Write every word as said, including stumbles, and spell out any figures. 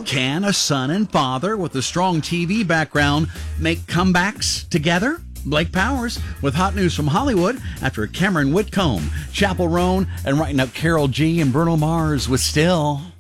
Can a son and father with a strong T V background make comebacks together? Blake Powers with hot news from Hollywood after Cameron Whitcomb, Chappell Roan, and writing up Carol G and Bruno Mars with Still.